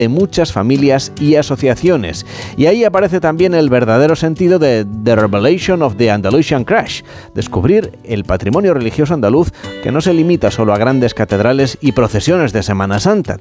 de muchas familias y asociaciones. Y ahí aparece también el verdadero sentido de The Revelation of the Andalusian Crash, descubrir el patrimonio religioso andaluz que no se limita solo a grandes catedrales y procesiones de Semana Santa.